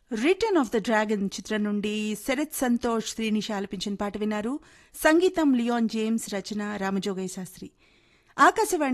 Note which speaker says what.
Speaker 1: Return of the dragon చిత్రం నుండి శరత్ సంతోష్ శ్రీనిష ఆలపించిన పాట విన్నారు. సంగీతం లియోన్ జేమ్స్, రచన రామజోగయ్య శాస్త్రి. ఆకాశవాణి